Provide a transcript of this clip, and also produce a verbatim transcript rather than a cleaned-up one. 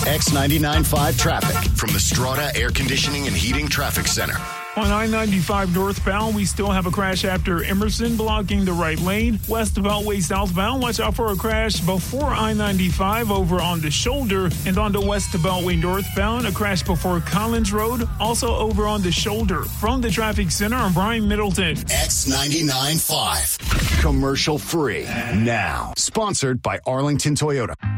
X ninety-nine point five traffic from the Strata Air Conditioning and Heating Traffic Center. On I ninety-five northbound, we still have a crash after Emerson blocking the right lane. West Beltway southbound, watch out for a crash before I ninety-five over on the shoulder. And on the West Beltway northbound, a crash before Collins Road, also over on the shoulder. From the traffic center, I'm Brian Middleton. X ninety-nine point five. Commercial free now. Sponsored by Arlington Toyota.